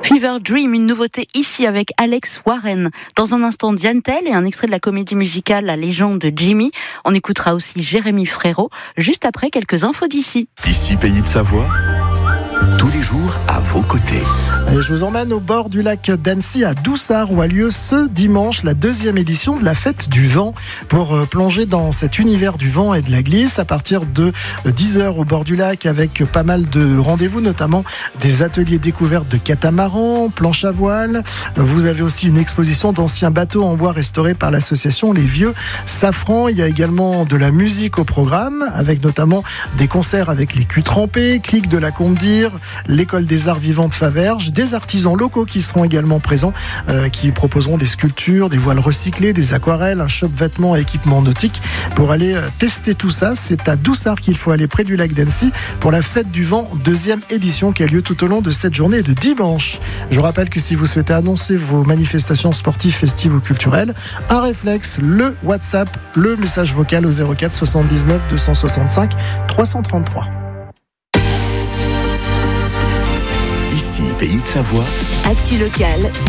Fever Dream, une nouveauté ici avec Alex Warren. Dans un instant, Diane Tell et un extrait de la comédie musicale La légende de Jimmy. On écoutera aussi Jérémy Frérot, juste après quelques infos d'ici. Ici, Pays de Savoie, tous les jours à vos côtés. Et je vous emmène au bord du lac d'Annecy à Doussard où a lieu ce dimanche la 2e édition de la fête du vent pour plonger dans cet univers du vent et de la glisse à partir de 10h au bord du lac avec pas mal de rendez-vous, notamment des ateliers découvertes de catamarans, planches à voile. Vous avez aussi une exposition d'anciens bateaux en bois restaurés par l'association Les Vieux Safrans. Il y a également de la musique au programme avec notamment des concerts avec les culs trempés, Clique de la Comte-Dire, l'école des arts vivants de Faverges, des artisans locaux qui seront également présents, qui proposeront des sculptures, des voiles recyclées, des aquarelles, un shop vêtements et équipements nautiques. Pour aller tester tout ça, c'est à Doussard qu'il faut aller près du lac d'Annecy pour la fête du vent 2e édition qui a lieu tout au long de cette journée de dimanche. Je vous rappelle que si vous souhaitez annoncer vos manifestations sportives, festives ou culturelles, un réflexe, le WhatsApp, le message vocal au 04 79 265 333. Ici, Pays de Savoie. Actu locale.